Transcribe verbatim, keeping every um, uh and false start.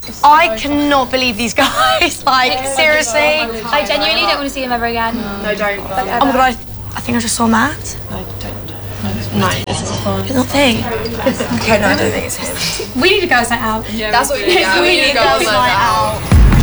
I cannot believe these guys. Like, seriously. I genuinely don't want to see him ever again. No, don't. Oh my god, I, I think I just saw Matt. No, don't. No, this is fun. It's not thing. Okay, no, I don't think it's him. We need a girls' night out. Yeah, that's what we need. Yeah, we need a girls' night out.